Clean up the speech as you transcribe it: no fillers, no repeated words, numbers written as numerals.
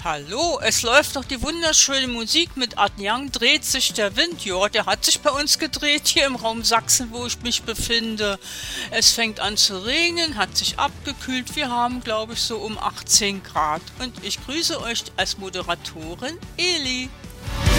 Hallo, es läuft doch die wunderschöne Musik mit Adjang dreht sich der Wind. Ja, der hat sich bei uns gedreht hier im Raum Sachsen, wo ich mich befinde. Es fängt an zu regnen, hat sich abgekühlt. Wir haben, glaube ich, so um 18 Grad. Und ich grüße euch als Moderatorin Eli.